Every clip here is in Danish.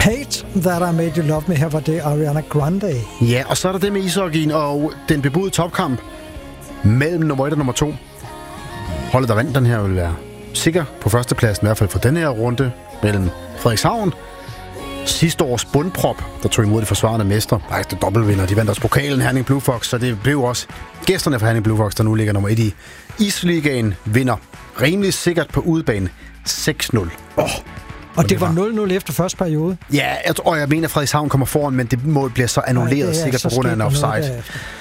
Hate That I Made You Love Me. Her var det Ariana Grande. Ja, og så er der det med ishockeyen og den bebudede topkamp mellem nummer 1 og nummer 2. Holdet, der vandt den her, vil være sikker på førstepladsen, i hvert fald for denne her runde mellem Frederikshavn. Sidste års bundprop, der tog imod de forsvarende mestre. Faktisk dobbeltvinder. De vandt også pokalen Herning Blue Fox, så det blev også gæsterne fra Herning Blue Fox, der nu ligger nummer 1 i Isligaen, vinder rimelig sikkert på udebane 6-0. Og det var 0-0 efter første periode. Ja, jeg mener, at Frederikshavn kommer foran, men det mål bliver så annulleret sikkert på grund af en offside.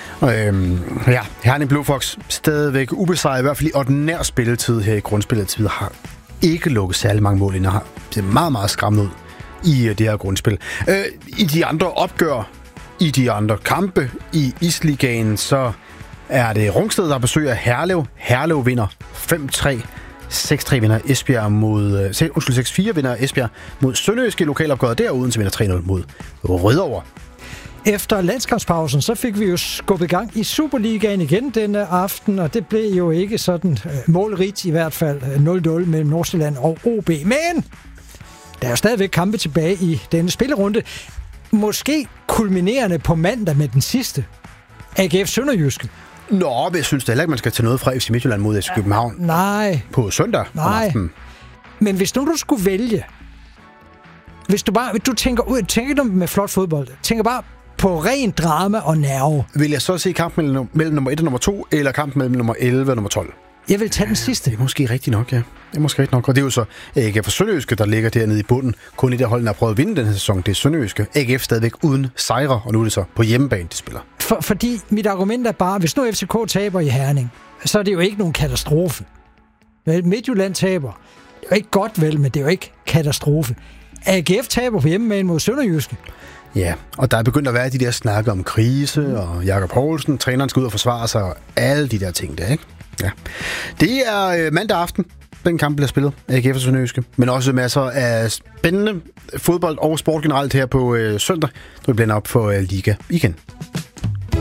Herning Blue Fox stadigvæk ubesejret, i hvert fald i ordinær spilletid her i grundspilletid, har ikke lukket særlig mange mål ind, og har det meget, meget skræmmende ud i det her grundspil. I de andre opgør, i de andre kampe i Isligaen, så er det Rungsted, der besøger Herlev. Herlev vinder 5-3. 6-3 vinder Esbjerg mod... 6-4 vinder Esbjerg mod Sønderjyske lokalopgøret der, uden til vinder 3-0 mod Rødovre. Efter landskampspausen, så fik vi jo skubbet i gang i Superligaen igen denne aften, og det blev jo ikke sådan målrigt, i hvert fald 0-0 mellem Nordsjælland og OB. Men der er jo stadigvæk kampe tilbage i denne spillerunde. Måske kulminerende på mandag med den sidste. AGF Sønderjyske. Nå, men jeg synes da heller ikke, man skal tage noget fra FC Midtjylland mod FC København. Nej. På søndag om aftenen. Men hvis nu du skulle vælge, hvis du tænker med flot fodbold, tænker bare på ren drama og nerve. Vil jeg så se kampen mellem nummer 1 og nummer 2, eller kampen mellem nummer 11 og nummer 12? Jeg vil tage den sidste. Det er måske rigtigt nok, ja. Det er måske rigtigt nok. Og det er jo så AGF for Sønderjyske, der ligger dernede i bunden. Kun i det hold, der har prøvet at vinde den her sæson, det er Sønderjyske. AGF stadigvæk uden sejre, og nu er det så på hjemmebane, de spiller. Fordi mit argument er bare, hvis nu FCK taber i Herning, så er det jo ikke nogen katastrofe. Midtjylland taber. Det er jo ikke godt vel, men det er jo ikke katastrofe. AGF taber på hjemmebane mod Sønderjyske. Ja, og der er begyndt at være de der snakke om krise, og Jakob Poulsen, træneren skal ud og forsvare sig, og alle de der ting der, ikke? Ja. Det er mandag aften, den kamp bliver spillet, AGF og Sønderjyske, men også masser af spændende fodbold og sport generelt her på søndag, når vi blænder op for Liga igen.